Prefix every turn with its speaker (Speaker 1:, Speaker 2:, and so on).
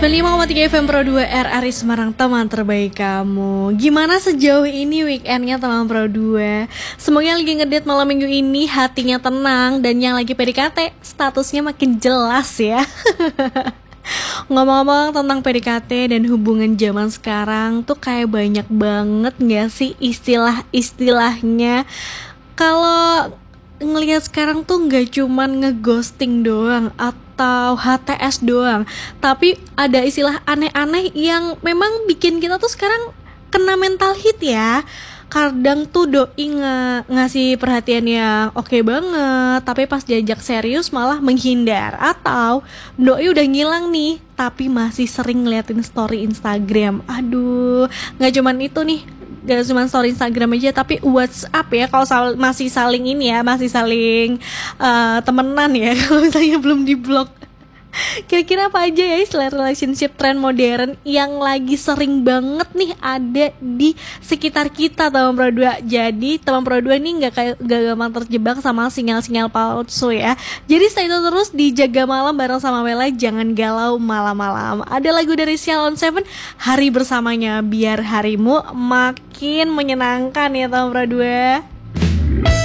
Speaker 1: 95,3 FM Pro 2 RRI Semarang, teman terbaik kamu. Gimana sejauh ini weekendnya teman Pro 2? Semoga yang lagi ngedate malam minggu ini hatinya tenang, dan yang lagi PDKT statusnya makin jelas ya. Ngomong-ngomong tentang PDKT dan hubungan zaman sekarang tuh kayak banyak banget gak sih istilah-istilahnya. Kalau ngelihat sekarang tuh gak cuman ngeghosting doang atau HTS doang, tapi ada istilah aneh-aneh yang memang bikin kita tuh sekarang kena mental hit ya. Kadang tuh doi ngasih perhatian yang oke banget, tapi pas diajak serius malah menghindar. Atau doi udah ngilang nih, tapi masih sering ngeliatin story Instagram. Aduh, gak cuman itu nih, gak cuma story Instagram aja, tapi WhatsApp ya. Kalau masih saling ini ya, masih saling temenan ya. Kalau misalnya belum diblok. Kira-kira apa aja ya istilah relationship trend modern yang lagi sering banget nih ada di sekitar kita teman Pro 2. Jadi teman Pro 2 nih gak gampang terjebak sama sinyal-sinyal palsu ya. Jadi stay tune terus di Jaga Malam bareng sama Mela. Jangan galau malam-malam. Ada lagu dari Sheila on 7, Hari Bersamanya, biar harimu makin menyenangkan ya teman Pro 2.